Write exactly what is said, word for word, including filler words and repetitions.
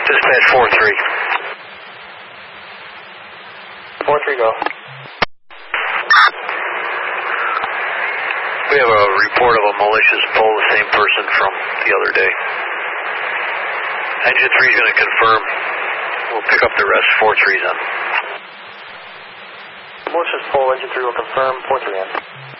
Dispatch four three. four three, go. We have a report of a malicious pull, the same person from the other day. Engine three is going to confirm. We'll pick up the rest. four three's on. Malicious pull, engine three will confirm. four three in.